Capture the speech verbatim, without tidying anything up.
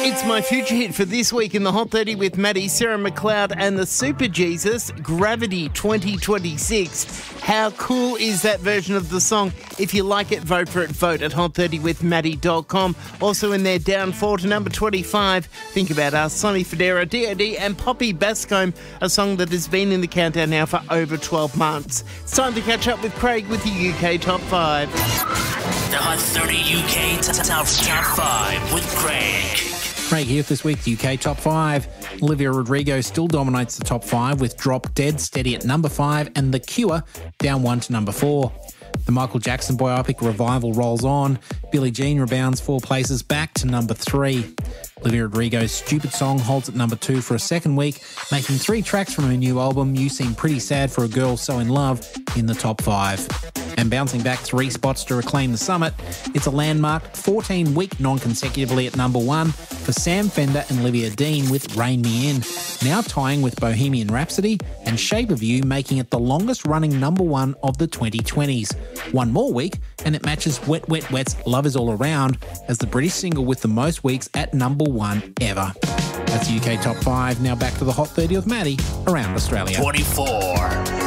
It's my future hit for this week in the Hot thirty with Maddie, Sarah McLeod and the Super Jesus, Gravity twenty twenty-six. How cool is that version of the song? If you like it, vote for it. Vote at hot thirty with maddie dot com. Also in there, down four to number twenty-five. Think About Us, Sonny Fodera, D O D and Poppy Bascombe, a song that has been in the countdown now for over twelve months. It's time to catch up with Craig with the U K Top five. The Hot thirty U K Top, top, top five with Craig. Craig here with this week's U K Top five. Olivia Rodrigo still dominates the top five with Drop Dead steady at number five and The Cure down one to number four. The Michael Jackson biopic Revival rolls on. Billie Jean rebounds four places back to number three. Olivia Rodrigo's Stupid Song holds at number two for a second week, making three tracks from her new album You Seem Pretty Sad for a Girl So In Love in the top five. And bouncing back three spots to reclaim the summit, it's a landmark fourteen-week non-consecutively at number one for Sam Fender and Olivia Dean with Rein Me In, now tying with Bohemian Rhapsody and Shape of You, making it the longest-running number one of the twenty twenties. One more week, and it matches Wet Wet Wet's Love Is All Around as the British single with the most weeks at number one ever. That's the U K Top five. Now back to the Hot thirty with Maddie around Australia. twenty-four.